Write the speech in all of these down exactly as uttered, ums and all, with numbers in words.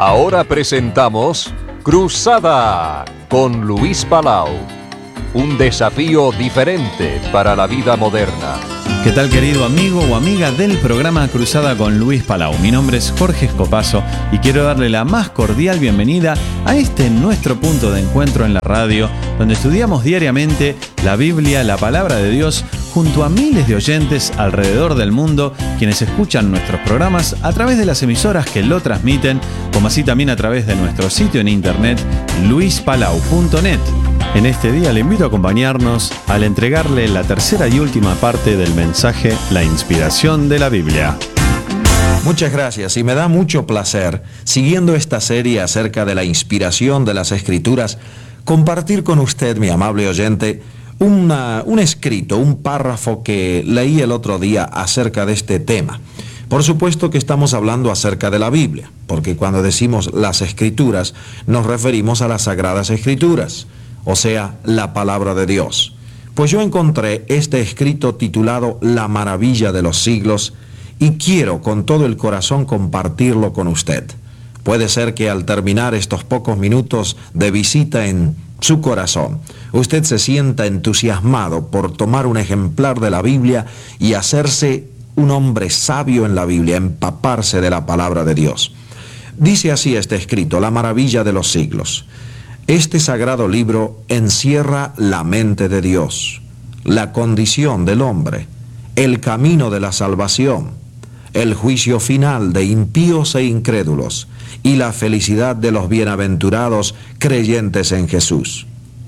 Ahora presentamos Cruzada con Luis Palau. Un desafío diferente para la vida moderna. ¿Qué tal, querido amigo o amiga del programa Cruzada con Luis Palau? Mi nombre es Jorge Escopazo y quiero darle la más cordial bienvenida a este nuestro punto de encuentro en la radio, donde estudiamos diariamente la Biblia, la palabra de Dios, junto a miles de oyentes alrededor del mundo, quienes escuchan nuestros programas a través de las emisoras que lo transmiten, como así también a través de nuestro sitio en internet, luis palau punto net. En este día le invito a acompañarnos al entregarle la tercera y última parte del mensaje La inspiración de la Biblia. Muchas gracias y me da mucho placer, siguiendo esta serie acerca de la inspiración de las Escrituras, compartir con usted, mi amable oyente, una, un escrito, un párrafo que leí el otro día acerca de este tema. Por supuesto que estamos hablando acerca de la Biblia, porque cuando decimos las Escrituras nos referimos a las Sagradas Escrituras, o sea, la palabra de Dios. Pues yo encontré este escrito titulado La maravilla de los siglos y quiero con todo el corazón compartirlo con usted. Puede ser que al terminar estos pocos minutos de visita en su corazón, usted se sienta entusiasmado por tomar un ejemplar de la Biblia y hacerse un hombre sabio en la Biblia, empaparse de la palabra de Dios. Dice así este escrito, La maravilla de los siglos. Este sagrado libro encierra la mente de Dios, la condición del hombre, el camino de la salvación, el juicio final de impíos e incrédulos y la felicidad de los bienaventurados creyentes en Jesús.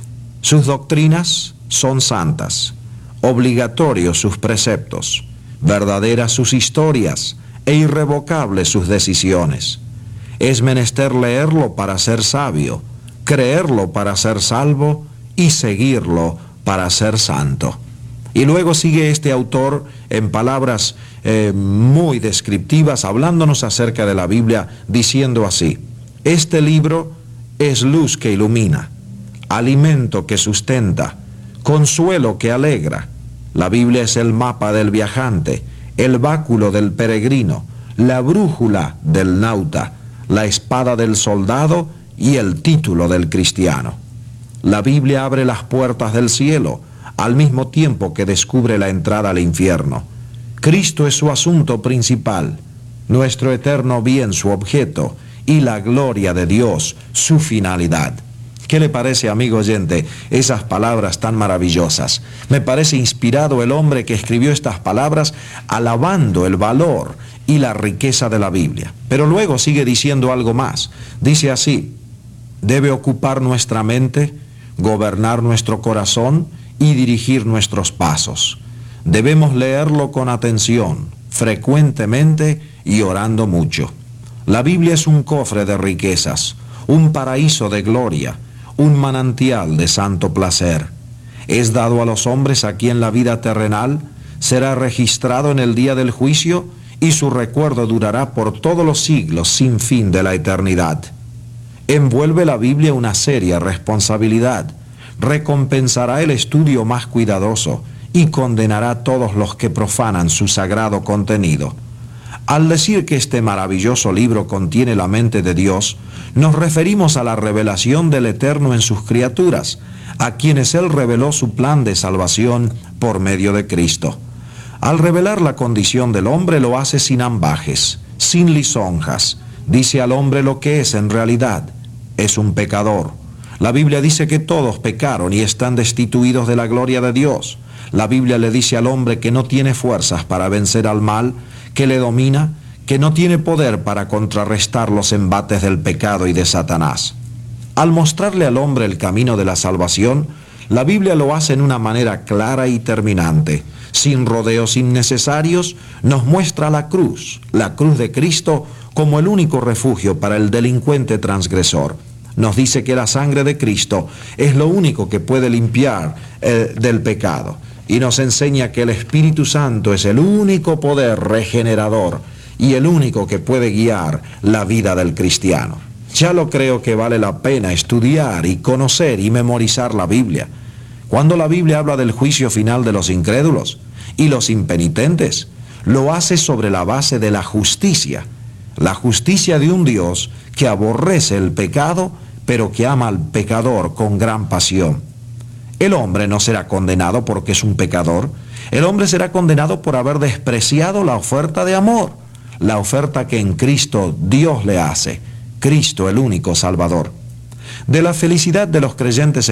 Sus doctrinas son santas, obligatorios sus preceptos, verdaderas sus historias e irrevocables sus decisiones. Es menester leerlo para ser sabio, creerlo para ser salvo y seguirlo para ser santo. Y luego sigue este autor en palabras eh, muy descriptivas, hablándonos acerca de la Biblia, diciendo así: este libro es luz que ilumina, alimento que sustenta, consuelo que alegra. La Biblia es el mapa del viajante, el báculo del peregrino, la brújula del nauta, la espada del soldado y el título del cristiano. La Biblia abre las puertas del cielo, al mismo tiempo que descubre la entrada al infierno. Cristo es su asunto principal, nuestro eterno bien su objeto, y la gloria de Dios su finalidad. ¿Qué le parece, amigo oyente, esas palabras tan maravillosas? Me parece inspirado el hombre que escribió estas palabras alabando el valor y la riqueza de la Biblia. Pero luego sigue diciendo algo más. Dice así: debe ocupar nuestra mente, gobernar nuestro corazón y dirigir nuestros pasos. Debemos leerlo con atención, frecuentemente y orando mucho. La Biblia es un cofre de riquezas, un paraíso de gloria, un manantial de santo placer. Es dado a los hombres a quien la vida terrenal será registrado en el día del juicio y su recuerdo durará por todos los siglos sin fin de la eternidad. Envuelve la Biblia una seria responsabilidad, recompensará el estudio más cuidadoso y condenará a todos los que profanan su sagrado contenido. Al decir que este maravilloso libro contiene la mente de Dios, nos referimos a la revelación del Eterno en sus criaturas, a quienes Él reveló su plan de salvación por medio de Cristo. Al revelar la condición del hombre lo hace sin ambajes, sin lisonjas, dice al hombre lo que es en realidad. Es un pecador. La Biblia dice que todos pecaron y están destituidos de la gloria de Dios. La Biblia le dice al hombre que no tiene fuerzas para vencer al mal, que le domina, que no tiene poder para contrarrestar los embates del pecado y de Satanás. Al mostrarle al hombre el camino de la salvación, la Biblia lo hace en una manera clara y terminante. Sin rodeos innecesarios, nos muestra la cruz, la cruz de Cristo, como el único refugio para el delincuente transgresor. Nos dice que la sangre de Cristo es lo único que puede limpiar eh, del pecado. Y nos enseña que el Espíritu Santo es el único poder regenerador y el único que puede guiar la vida del cristiano. Ya lo creo que vale la pena estudiar y conocer y memorizar la Biblia. Cuando la Biblia habla del juicio final de los incrédulos y los impenitentes, lo hace sobre la base de la justicia. la justicia de un Dios que aborrece el pecado, pero que ama al pecador con gran pasión. El hombre no será condenado porque es un pecador. El hombre será condenado por haber despreciado la oferta de amor, la oferta que en Cristo Dios le hace. Cristo, el único Salvador. De la felicidad de los creyentes